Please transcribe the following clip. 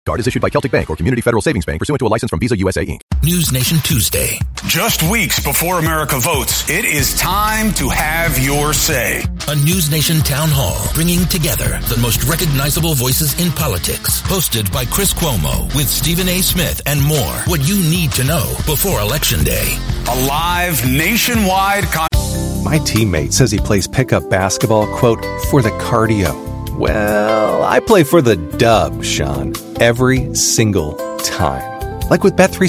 Card is issued by Celtic Bank or Community Federal Savings Bank pursuant to a license from Visa USA Inc. News Nation Tuesday. Just weeks before America votes, it is time to have your say. A News Nation town hall bringing together the most recognizable voices in politics. Hosted by Chris Cuomo with Stephen A. Smith and more. What you need to know before Election Day. A live nationwide My teammate says he plays pickup basketball, quote, for the cardio. Well, I play for the dub, Sean, every single time. Like with Bet365.